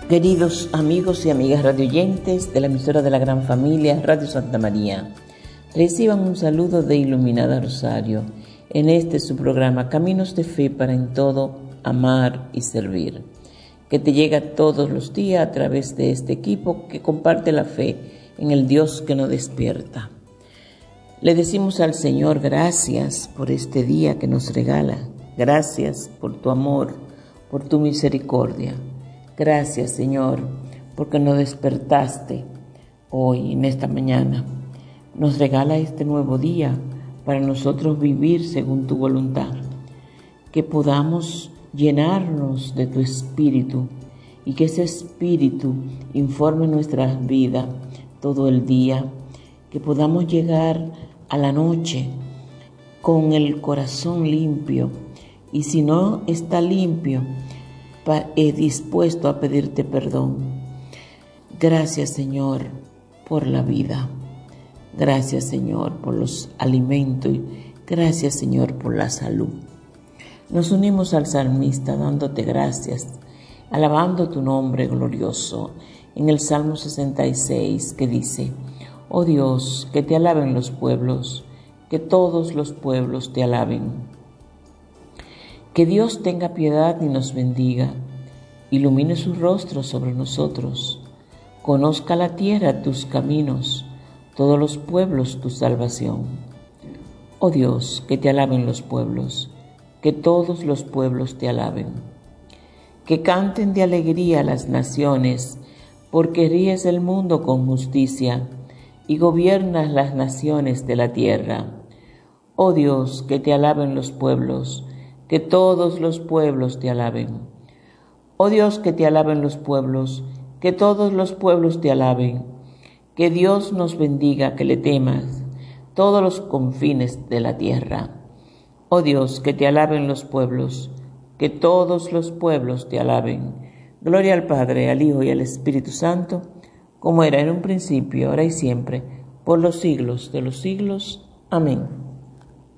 Queridos amigos y amigas radioyentes de la emisora de la Gran Familia, Radio Santa María, reciban un saludo de Iluminada Rosario en este su programa Caminos de Fe para en todo amar y servir, que te llega todos los días a través de este equipo que comparte la fe en el Dios que nos despierta. Le decimos al Señor gracias por este día que nos regala, gracias por tu amor, por tu misericordia. Gracias, Señor, porque nos despertaste hoy, en esta mañana. Nos regala este nuevo día para nosotros vivir según tu voluntad. Que podamos llenarnos de tu Espíritu y que ese Espíritu informe nuestras vidas todo el día. Que podamos llegar a la noche con el corazón limpio y si no está limpio, dispuesto a pedirte perdón. Gracias, Señor, por la vida. Gracias, Señor, por los alimentos. Gracias, Señor, por la salud. Nos unimos al salmista dándote gracias, alabando tu nombre glorioso, en el Salmo 66 que dice: Oh Dios, que te alaben los pueblos, que todos los pueblos te alaben. Que Dios tenga piedad y nos bendiga, ilumine su rostro sobre nosotros, conozca la tierra tus caminos, todos los pueblos tu salvación. Oh Dios, que te alaben los pueblos, que todos los pueblos te alaben. Que canten de alegría las naciones, porque ríes el mundo con justicia y gobiernas las naciones de la tierra. Oh Dios, que te alaben los pueblos, que todos los pueblos te alaben. Oh Dios, que te alaben los pueblos, que todos los pueblos te alaben. Que Dios nos bendiga, que le temas, todos los confines de la tierra. Oh Dios, que te alaben los pueblos, que todos los pueblos te alaben. Gloria al Padre, al Hijo y al Espíritu Santo, como era en un principio, ahora y siempre, por los siglos de los siglos. Amén.